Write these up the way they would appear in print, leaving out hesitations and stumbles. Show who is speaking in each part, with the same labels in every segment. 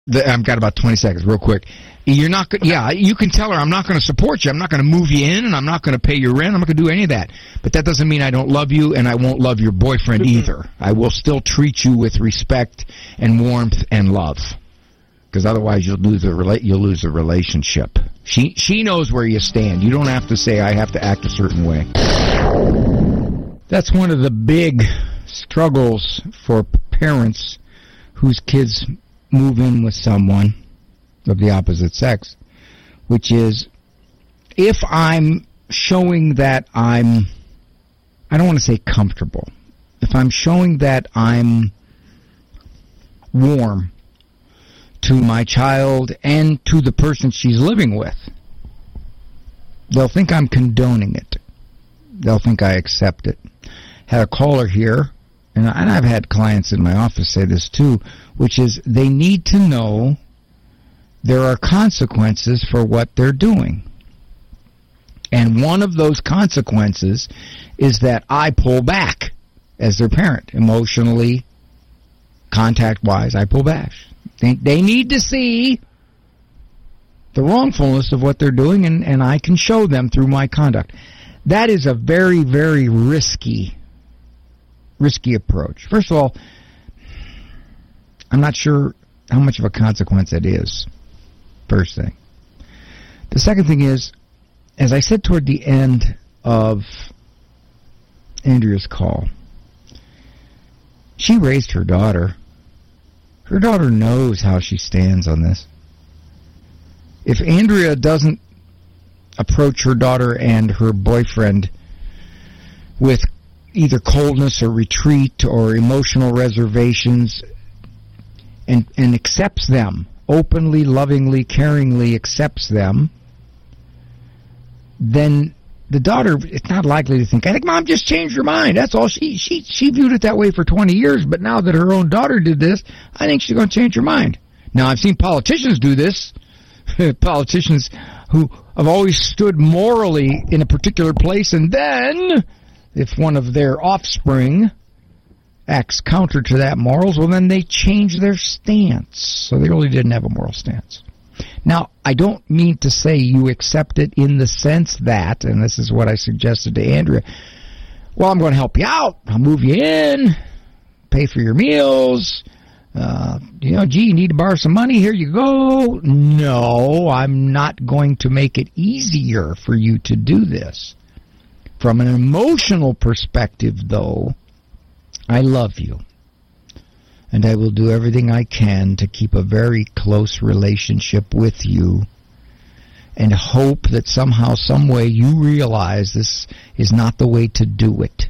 Speaker 1: I've got about 20 seconds, real quick. You're not. You can tell her, I'm not going to support you. I'm not going to move you in, and I'm not going to pay your rent. I'm not going to do any of that. But that doesn't mean I don't love you, and I won't love your boyfriend either. I will still treat you with respect and warmth and love, because otherwise you'll lose the relationship. She knows where you stand. You don't have to say I have to act a certain way. That's one of the big struggles for parents whose kids move in with someone of the opposite sex, which is, if I'm showing that I don't want to say comfortable, if I'm showing that I'm warm to my child and to the person she's living with, they'll think I'm condoning it. They'll think I accept it. Had a caller here, and I've had clients in my office say this too, which is they need to know there are consequences for what they're doing. And one of those consequences is that I pull back as their parent. Emotionally, contact-wise, I pull back. They need to see the wrongfulness of what they're doing, and I can show them through my conduct. That is a very, very risky approach. First of all, I'm not sure how much of a consequence it is. First thing. The second thing is, as I said toward the end of Andrea's call, she raised her daughter. Her daughter knows how she stands on this. If Andrea doesn't approach her daughter and her boyfriend with either coldness or retreat or emotional reservations and accepts them, openly, lovingly, caringly accepts them, then the daughter is not likely to think, I think Mom just changed her mind. That's all. She viewed it that way for 20 years, but now that her own daughter did this, I think she's going to change her mind. Now, I've seen politicians do this, politicians who have always stood morally in a particular place, and then if one of their offspring acts counter to that morals, well, then they change their stance. So they really didn't have a moral stance. Now, I don't mean to say you accept it in the sense that, and this is what I suggested to Andrea, well, I'm going to help you out. I'll move you in, pay for your meals. You need to borrow some money. Here you go. No, I'm not going to make it easier for you to do this. From an emotional perspective, though, I love you, and I will do everything I can to keep a very close relationship with you and hope that somehow, some way you realize this is not the way to do it.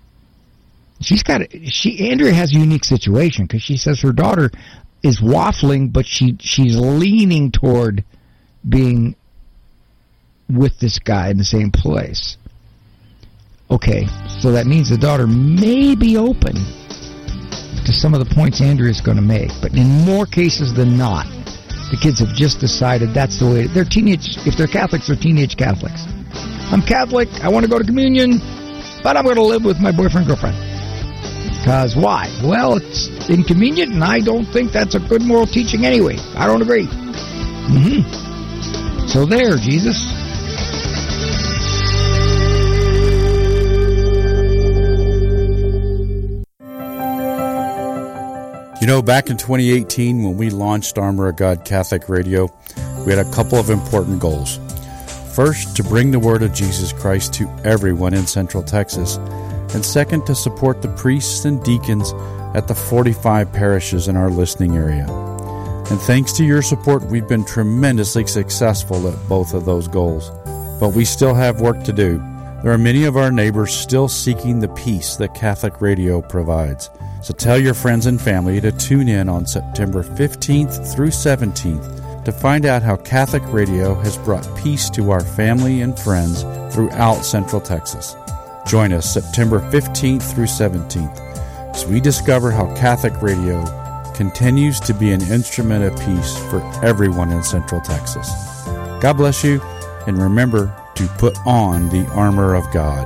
Speaker 1: Andrea has a unique situation because she says her daughter is waffling, but she's leaning toward being with this guy in the same place. Okay, so that means the daughter may be open to some of the points Andrea's going to make, but in more cases than not, the kids have just decided that's the way. They're teenage. If they're Catholics, they're teenage Catholics. I'm Catholic. I want to go to communion, but I'm going to live with my boyfriend, girlfriend. Because why? Well, it's inconvenient, and I don't think that's a good moral teaching anyway. I don't agree. So there, Jesus.
Speaker 2: You know, back in 2018, when we launched Armor of God Catholic Radio, we had a couple of important goals. First, to bring the word of Jesus Christ to everyone in Central Texas. And second, to support the priests and deacons at the 45 parishes in our listening area. And thanks to your support, we've been tremendously successful at both of those goals. But we still have work to do. There are many of our neighbors still seeking the peace that Catholic Radio provides. So tell your friends and family to tune in on September 15th through 17th to find out how Catholic Radio has brought peace to our family and friends throughout Central Texas. Join us September 15th through 17th as we discover how Catholic Radio continues to be an instrument of peace for everyone in Central Texas. God bless you, and remember to put on the armor of God.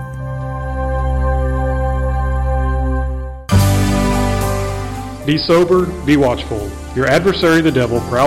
Speaker 3: Be sober, be watchful. Your adversary, the devil, prowls